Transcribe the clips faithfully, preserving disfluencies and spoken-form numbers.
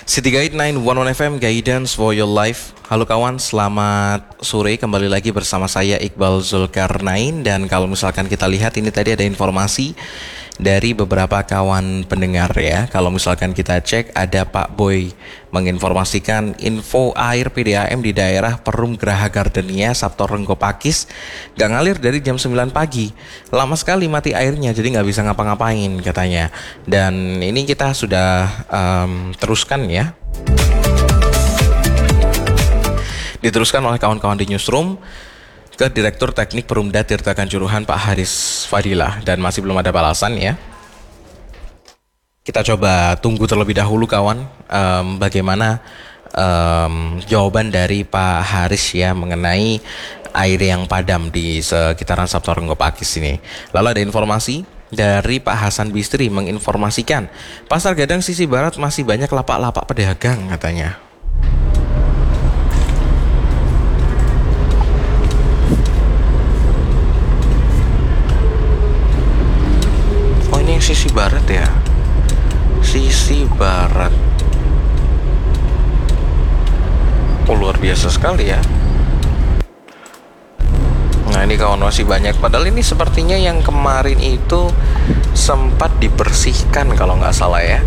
City Guide sembilan satu satu F M, Guidance for your life. Halo kawan, selamat sore. Kembali lagi bersama saya Iqbal Zulkarnain. Dan kalau misalkan kita lihat, ini tadi ada informasi dari beberapa kawan pendengar ya. Kalau misalkan kita cek, ada Pak Boy menginformasikan info air P D A M di daerah Perum Geraha Gardenia, Sabto Renggo Pakis gak ngalir dari jam sembilan pagi. Lama sekali mati airnya, jadi gak bisa ngapa-ngapain katanya. Dan ini kita sudah um, teruskan ya, diteruskan oleh kawan-kawan di newsroom ke Direktur Teknik Perumda Tirta Kanjuruhan Pak Haris Fadilah, dan masih belum ada balasan ya. Kita coba tunggu terlebih dahulu kawan, um, bagaimana um, jawaban dari Pak Haris ya mengenai air yang padam di sekitaran Sabto Renggo Pakis ini. Lalu ada informasi dari Pak Hasan Bistri menginformasikan Pasar Gadang sisi barat masih banyak lapak-lapak pedagang katanya. Oh, ini yang sisi barat ya. Sisi barat. Oh, luar biasa sekali ya. Nah, ini kawan masih banyak. Padahal ini sepertinya yang kemarin itu sempat dibersihkan kalau nggak salah ya.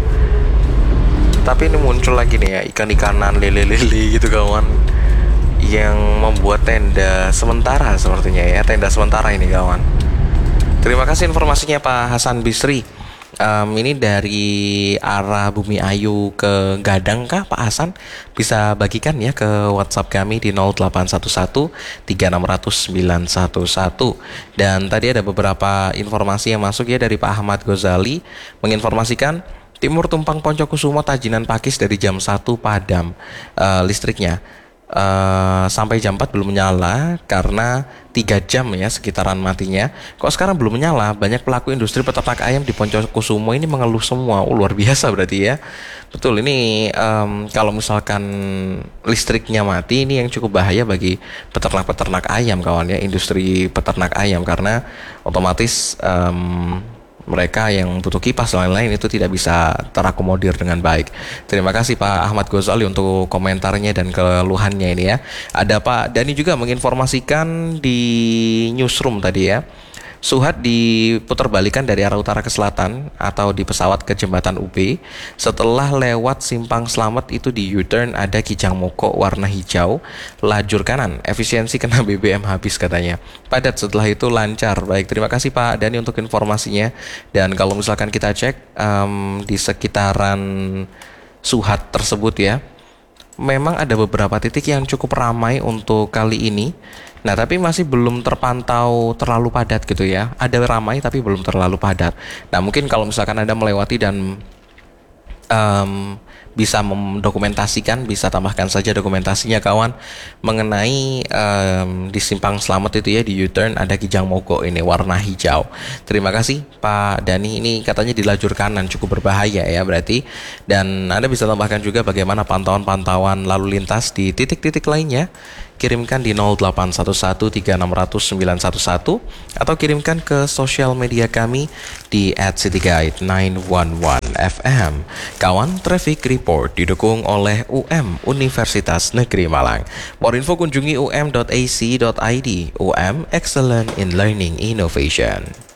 Tapi ini muncul lagi nih ya, ikan-ikanan, lele-lele gitu kawan, yang membuat tenda sementara sepertinya ya. Tenda sementara ini kawan. Terima kasih informasinya Pak Hasan Bisri. Um, ini dari arah Bumi Ayu ke Gadang kah Pak Hasan? Bisa bagikan ya ke WhatsApp kami di nol delapan satu satu tiga enam nol nol sembilan satu satu. Dan tadi ada beberapa informasi yang masuk ya dari Pak Ahmad Ghazali menginformasikan Timur Tumpang Poncokusumo Tajinan Pakis dari jam satu padam uh, listriknya. Uh, sampai jam empat belum menyala karena tiga jam ya sekitaran matinya. Kok sekarang belum menyala? Banyak pelaku industri peternak ayam di Poncokusumo ini mengeluh semua. Oh, luar biasa berarti ya. Betul, ini um, kalau misalkan listriknya mati, ini yang cukup bahaya bagi peternak-peternak ayam kawan ya, industri peternak ayam, karena otomatis um, mereka yang butuh kipas dan lain-lain itu tidak bisa terakomodir dengan baik. Terima kasih Pak Ahmad Ghazali untuk komentarnya dan keluhannya ini ya. Ada Pak Dani juga menginformasikan di newsroom tadi ya. Suhat diputar balikan dari arah utara ke selatan atau di pesawat ke jembatan U B. Setelah lewat Simpang Slamet itu di U-turn ada Kijang Moko warna hijau, lajur kanan, efisiensi kena B B M habis katanya. Padat setelah itu lancar. Baik, terima kasih Pak Dani untuk informasinya. Dan kalau misalkan kita cek um, di sekitaran Suhat tersebut ya, memang ada beberapa titik yang cukup ramai untuk kali ini. Nah, tapi masih belum terpantau terlalu padat gitu ya. Ada ramai tapi belum terlalu padat. Nah, mungkin kalau misalkan Anda melewati dan um, bisa mendokumentasikan, bisa tambahkan saja dokumentasinya kawan, mengenai um, di Simpang Slamet itu ya, di U-turn ada Kijang Moko ini warna hijau. Terima kasih Pak Dani. Ini katanya di lajur kanan, cukup berbahaya ya berarti. Dan Anda bisa tambahkan juga bagaimana pantauan-pantauan lalu lintas di titik-titik lainnya. Kirimkan di nol delapan satu satu tiga enam nol nol sembilan satu satu atau kirimkan ke sosial media kami di at city guide sembilan satu satu F M. Kawan, Traffic Report didukung oleh U M Universitas Negeri Malang. More info kunjungi u m dot a c dot i d. U M, Excellent in Learning Innovation.